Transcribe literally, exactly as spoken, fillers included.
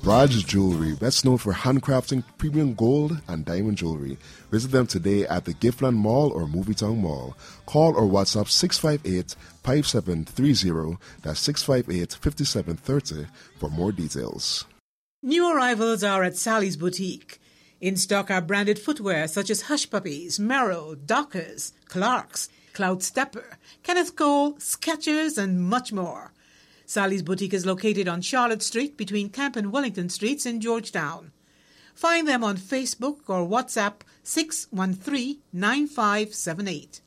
Raj Jewelry, best known for handcrafting premium gold and diamond jewelry. Visit them today at the Giftland Mall or Movietown Mall. Call or WhatsApp six five eight, five seven three zero, that's six five eight, five seven three zero for more details. New arrivals are at Sally's Boutique. In stock are branded footwear such as Hush Puppies, Merrill, Dockers, Clarks, Cloud Stepper, Kenneth Cole, Skechers, and much more. Sally's Boutique is located on Charlotte Street between Camp and Wellington Streets in Georgetown. Find them on Facebook or WhatsApp six one three, nine five seven eight.